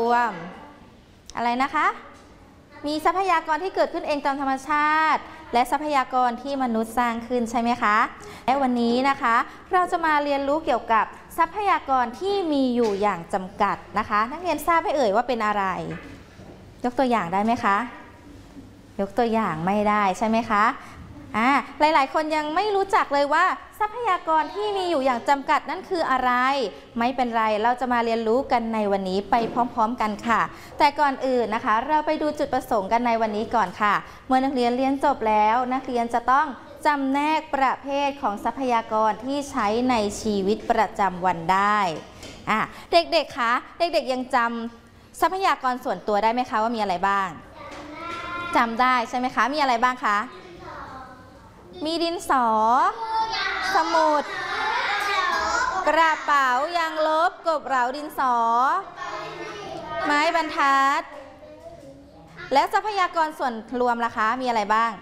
วมอะไรนะคะมีทรัพยากรที่เกิดขึ้นเองตามธรรมชาติและทรัพยากรที่มนุษย์สร้างขึ้นใช่ไหมคะและวันนี้นะคะเราจะมาเรียนรู้เกี่ยวกับทรัพยากรที่มีอยู่อย่างจำกัดนะคะนักเรียนทราบไหมเอ่ยว่าเป็นอะไรยกตัวอย่างได้ไหมคะยกตัวอย่างไม่ได้ใช่ไหมคะหลายๆคนยังไม่รู้จักเลยว่าทรัพยากรที่มีอยู่อย่างจำกัดนั่นคืออะไรไม่เป็นไรเราจะมาเรียนรู้กันในวันนี้ไปพร้อมๆกันค่ะแต่ก่อนอื่นนะคะเราไปดูจุดประสงค์กันในวันนี้ก่อนค่ะเมื่อนักเรียนเรียนจบแล้วนักเรียนจะต้องจำแนกประเภทของทรัพยากรที่ใช้ในชีวิตประจำวันได้เด็กๆคะเด็กๆยังจำทรัพยากรส่วนตัวได้ไหมคะว่ามีอะไรบ้างจำได้ใช่ไหมคะมีอะไรบ้างคะมีดินสอสมุดกระเป๋ายางลบกบเหลาดินสอไม้บรรทัดและทรัพยากรส่วนรวมล่ะคะมีอะไรบ้าง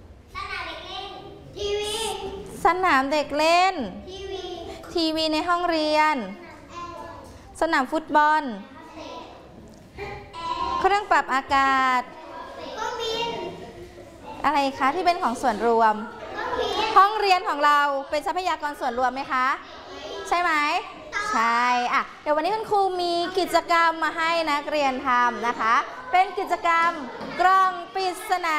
สนามเด็กเล่นทีวีในห้องเรียนสนามฟุตบอลเครื่องปรับอากาศอะไรคะที่เป็นของส่วนรวมห้องเรียนของเราเป็นทรัพยากรส่วนรวมไหมคะใช่ไหมใช่เดี๋ยววันนี้คุณครูมีกิจกรรมมาให้นักเรียนทำนะคะเป็นกิจกรรมกล่องปริศนา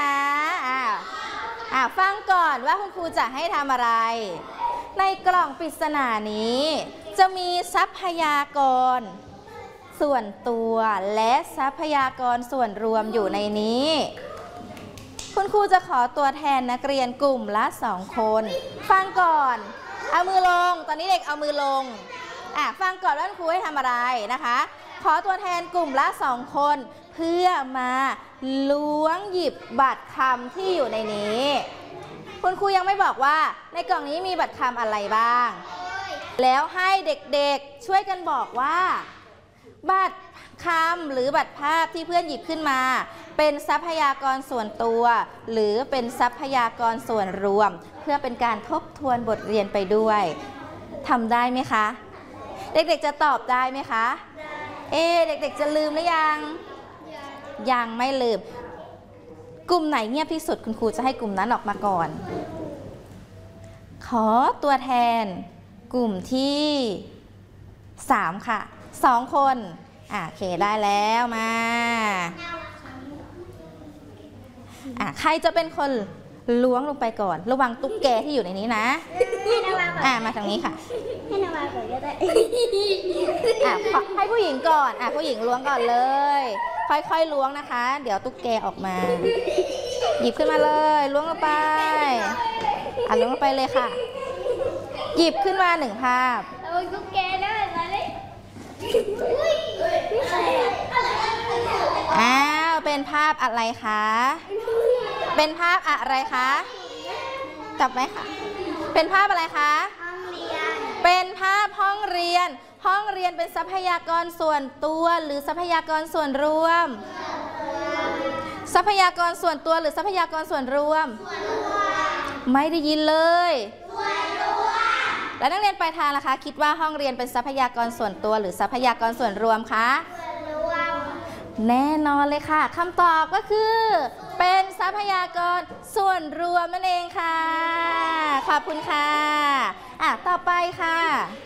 ฟังก่อนว่าคุณครูจะให้ทำอะไรในกล่องปริศนานี้จะมีทรัพยากรส่วนตัวและทรัพยากรส่วนรวมอยู่ในนี้คุณครูจะขอตัวแทนนักเรียนกลุ่มละ2 คนฟังก่อนเอามือลงตอนนี้เด็กเอามือลงฟังก่อนว่าคุณครูให้ทำอะไรนะคะขอตัวแทนกลุ่มละ2 คนเพื่อมาล้วงหยิบบัตรคำที่อยู่ในนี้คุณครูยังไม่บอกว่าในกล่องนี้มีบัตรคำอะไรบ้างแล้วให้เด็กๆช่วยกันบอกว่าบัตรคำหรือบัตรภาพที่เพื่อนหยิบขึ้นมาเป็นทรัพยากรส่วนตัวหรือเป็นทรัพยากรส่วนรวมเพื่อเป็นการทบทวนบทเรียนไปด้วยทำได้ไหมคะเด็กๆจะตอบได้ไหมคะเด็กๆจะลืมหรือยังไม่ลืมกลุ่มไหนเงียบที่สุดคุณครูจะให้กลุ่มนั้นออกมาก่อนขอตัวแทนกลุ่มที่3ค่ะ2 คนโอเคได้แล้วมาใครจะเป็นคนล้วงลงไปก่อนระวังตุ๊กแกที่อยู่ในนี้นะมาทางนี้ค่ะให้นาวาก่อนก็ได้ให้ผู้หญิงก่อนผู้หญิงล้วงก่อนเลยค่อยๆล้วงนะคะเดี๋ยวตุ๊กแกออกมาหยิบขึ้นมาเลยล้วงลงไปล้วงลงไปเลยค่ะหยิบขึ้นมา1 ภาพตุ๊กแกได้มาเลยเป็นภาพอะไรคะเป็นภาพอะไรคะจับไหมคะเป็นภาพอะไรคะห้องเรียนเป็นภาพห้องเรียนห้องเรียนเป็นทรัพยากรส่วนตัวหรือทรัพยากรส่วนรวมทรัพยากรส่วนตัวหรือทรัพยากรส่วนรวมไม่ได้ยินเลยแล้วนักเรียนปลายทางล่ะคะคิดว่าห้องเรียนเป็นทรัพยากรส่วนตัวหรือทรัพยากรส่วนรวมคะแน่นอนเลยค่ะคำตอบก็คือเป็นทรัพยากรส่วนรวมนั่นเองค่ะขอบคุณค่ะต่อไปค่ะ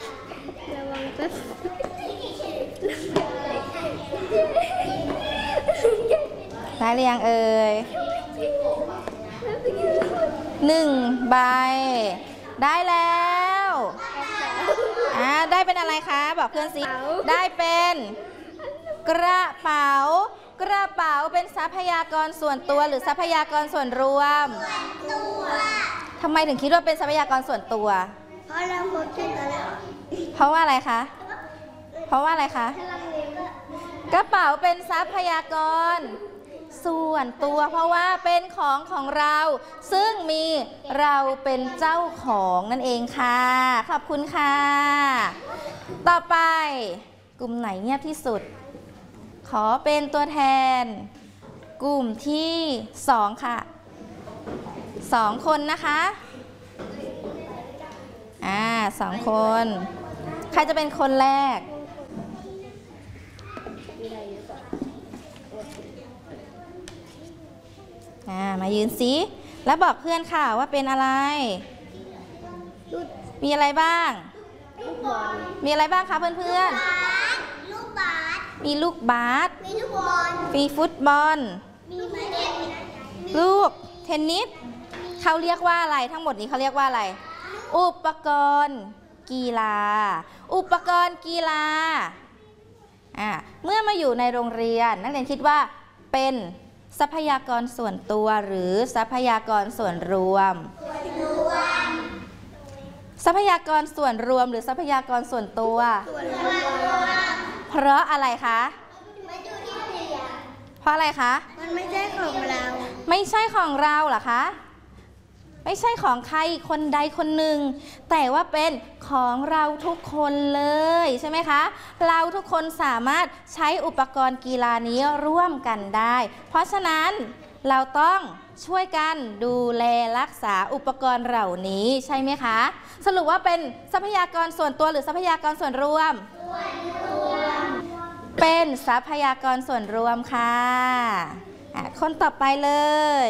ได้หรือยังเอ่ย1 ใบได้แล้วได้เป็นอะไรคะบอกเพื่อนสิได้เป็นกระเป๋ากระเป๋าเป็นทรัพยากรส่วนตัวหรือทรัพยากรส่วนรวมทำไมถึงคิดว่าเป็นทรัพยากรส่วนตัวเพราะเราพบที่ตลอดเพราะว่าอะไรคะเพราะว่าอะไรคะกระเป๋าเป็นทรัพยากรส่วนตัวเพราะว่าเป็นของเราซึ่งมีเราเป็นเจ้าของนั่นเองค่ะขอบคุณค่ะต่อไปกลุ่มไหนเงียบที่สุดขอเป็นตัวแทนกลุ่มที่2ค่ะ2 คนนะคะ2 คนใครจะเป็นคนแรกมายืนสิแล้วบอกเพื่อนค่ะว่าเป็นอะไรมีอะไรบ้างมีอะไรบ้างคะเพื่อนๆลูกบาสมีลูกบาสมีลูกบอลมีฟุตบอลลูกเทนนิสเขาเรียกว่าอะไรทั้งหมดนี้เขาเรียกว่าอะไรอุปกรณ์กีฬาอุปกรณ์กีฬาเมื่อมาอยู่ในโรงเรียนนักเรียนคิดว่าเป็นทรัพยากรส่วนตัวหรือทรัพยากรส่วนรวมทรัพยากรส่วนรวมหรือทรัพยากรส่วนตัวเพราะอะไรคะเพราะอะไรคะมันไม่ใช่ของเราไม่ใช่ของเราเหรอคะไม่ใช่ของใครคนใดคนหนึ่งแต่ว่าเป็นของเราทุกคนเลยใช่ไหมคะเราทุกคนสามารถใช้อุปกรณ์กีฬานี้ร่วมกันได้เพราะฉะนั้นเราต้องช่วยกันดูแลรักษาอุปกรณ์เหล่านี้ใช่ไหมคะสรุปว่าเป็นทรัพยากรส่วนตัวหรือทรัพยากรส่วนรวมเป็นทรัพยากรส่วนรวมค่ะคนต่อไปเลย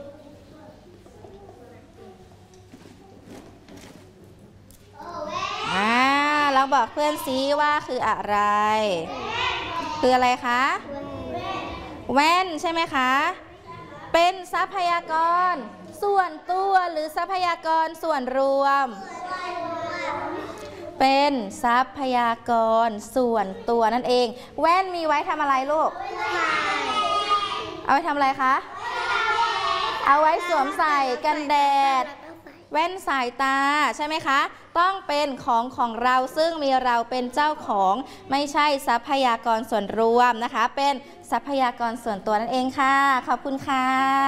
ลองบอกเพื่อนซิว่าคืออะไรคืออะไรคะแว่นใช่ไหมคะเป็นทรัพยากรส่วนตัวหรือทรัพยากรส่วนรวมเป็นทรัพยากรส่วนตัวนั่นเองแว่นมีไว้ทำอะไรลูกเอาไว้ทำอะไรคะเอาไว้สวมใส่กันแดดแว่นสายตาใช่ไหมคะต้องเป็นของเราซึ่งมีเราเป็นเจ้าของไม่ใช่ทรัพยากรส่วนรวมนะคะเป็นทรัพยากรส่วนตัวนั่นเองค่ะขอบคุณค่ะ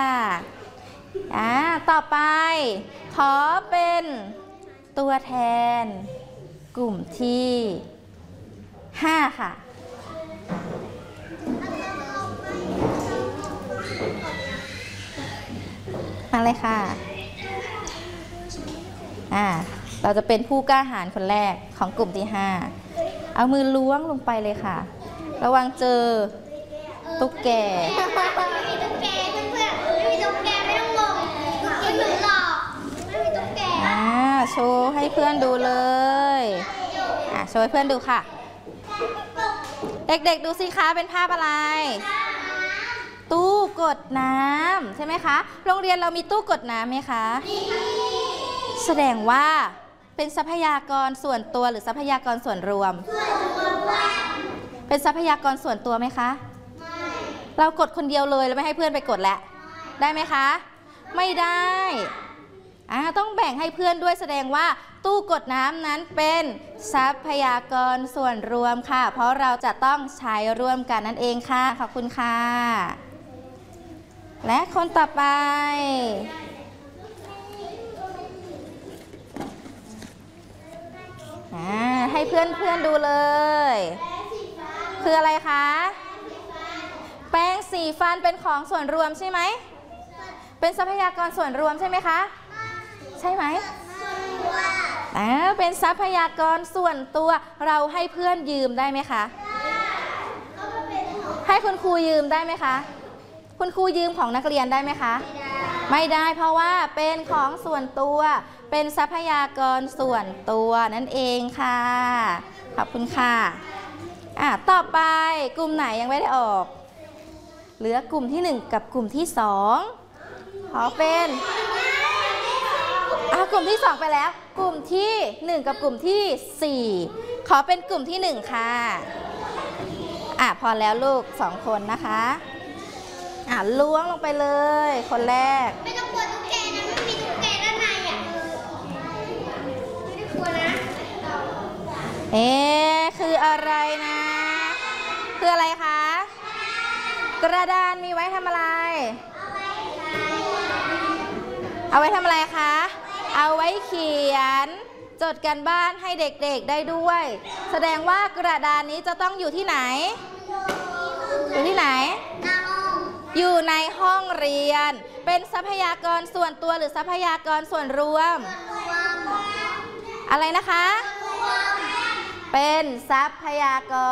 ต่อไปขอเป็นตัวแทนกลุ่มที่5ค่ะมาเลยค่ะเราจะเป็นผู้กล้าหาญคนแรกของกลุ่มที่5เอามือล้วงลงไปเลยค่ะระวังเจอตุ๊กแกไม่มีตุ๊กแกเพื่อนๆไม่มีตุ๊กแกไม่ต้องงงไม่มีหรอกไม่มีตุ๊กแกโชว์ให้เพื่อนดูเลยโชว์ให้เพื่อนดูค่ะเด็กๆดูสิคะเป็นภาพอะไรตู้กดน้ำใช่ไหมคะโรงเรียนเรามีตู้กดน้ำไหมคะแสดงว่าเป็นทรัพยากรส่วนตัวหรือทรัพยากรส่วนรวมเป็นทรัพยากรส่วนตัวไหมคะเรากดคนเดียวเลยแล้วไม่ให้เพื่อนไปกดแล้วได้ไหมคะไม่ได้ต้องแบ่งให้เพื่อนด้วยแสดงว่าตู้กดน้ำนั้นเป็นทรัพยากรส่วนรวมค่ะเพราะเราจะต้องใช้ร่วมกันนั่นเองค่ะขอบคุณค่ะและคนต่อไปให้เพื่อนดูเลยคืออะไรคะแปรงสีฟันเป็นของส่วนรวมใช่ไหมเป็นทรัพยากรส่วนรวมใช่ไหมคะใช่ไหมเป็นทรัพยากรส่วนตัวเราให้เพื่อนยืมได้ไหมคะให้คุณครูยืมได้ไหมคะคุณครูยืมของนักเรียนได้ไหมคะไม่ได้เพราะว่าเป็นของส่วนตัวเป็นทรัพยากรส่วนตัวนั่นเองค่ะขอบคุณค่ะต่อไปกลุ่มไหนยังไม่ได้ออกเหลือกลุ่มที่1กับกลุ่มที่2ขอเป็นกลุ่มที่2ไปแล้วกลุ่มที่1กับกลุ่มที่4ขอเป็นกลุ่มที่1ค่ะพอแล้วลูก2คนนะคะล้วงลงไปเลยคนแรกไม่ต้องกลัวตุ๊กแกนะไม่มีตุ๊กแกด้านในไม่ได้กลัวนะคืออะไรนะคืออะไรคะกระดานมีไว้ทำอะไรเอาไว้ทำอะไรคะเอาไว้เขียนจดการบ้านให้เด็กๆได้ด้วยแสดงว่ากระดานนี้จะต้องอยู่ที่ไหนอยู่ที่ไหนอยู่ในห้องเรียนเป็นทรัพยากรส่วนตัวหรือทรัพยากรส่วนรวมอะไรนะคะเป็นทรัพยากร